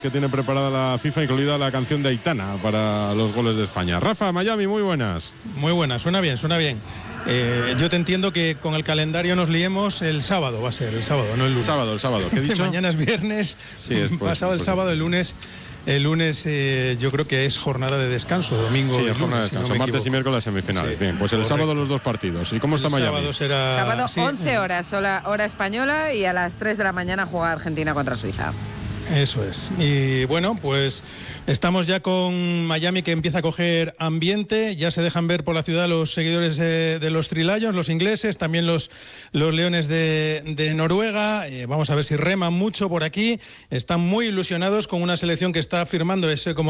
que tiene preparada la FIFA, incluida la canción de Aitana para los goles de España. Rafa, Miami, muy buenas. Muy buenas, suena bien. Yo te entiendo que con el calendario nos liemos el sábado, va a ser el sábado, no el lunes. El sábado, ¿qué he dicho? Mañana es viernes, sí, pasado el sábado, el lunes yo creo que es jornada de descanso, domingo. Sí, y jornada lunes, de descanso, si no martes y miércoles semifinales. Sí, bien, pues el sábado los dos partidos. ¿Y cómo está Miami? Sábado 11 horas, hora española, y a las 3 de la mañana juega Argentina contra Suiza. Eso es. Y bueno, pues estamos ya con Miami, que empieza a coger ambiente. Ya se dejan ver por la ciudad los seguidores de los Three Lions, los ingleses, también los Leones de Noruega. Vamos a ver si reman mucho por aquí. Están muy ilusionados con una selección que está firmando ese como